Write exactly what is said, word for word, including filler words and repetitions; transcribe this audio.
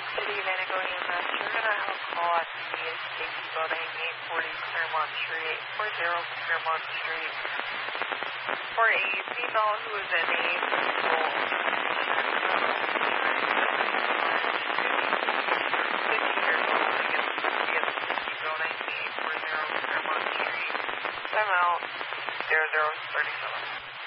City of Anago E M S. You're going to have a call at the safety building, eight forty Claremont Street, eight forty Claremont Street, for a female who is in a physical fifty years old against the city of the safety building, eight forty Claremont Street. Time out, zero zero thirty-seven.